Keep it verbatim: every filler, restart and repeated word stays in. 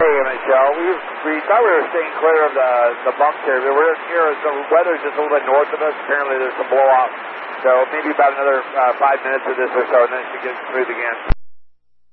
Hey, Michelle. We we thought we were staying clear of the the bumps here, but we're here. The weather's just a little bit north of us. Apparently, there's some blow off. So maybe about another uh, five minutes of this or so, and then it should get smooth again.